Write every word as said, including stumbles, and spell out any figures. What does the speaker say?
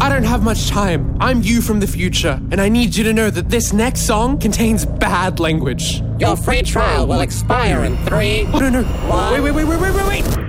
I don't have much time. I'm you from the future, and I need you to know that this next song contains bad language. Your free trial will expire in three... Oh, no, no. One. Wait, wait, wait, wait, wait, wait, wait.